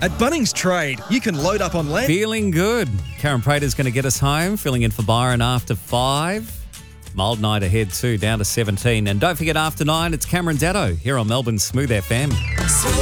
At Bunnings Trade, you can load up on land. Feeling good. Karen Prater's going to get us home, filling in for Byron after 5. Mild night ahead too, down to 17. And don't forget after 9, it's Cameron Datto here on Melbourne's Smooth FM.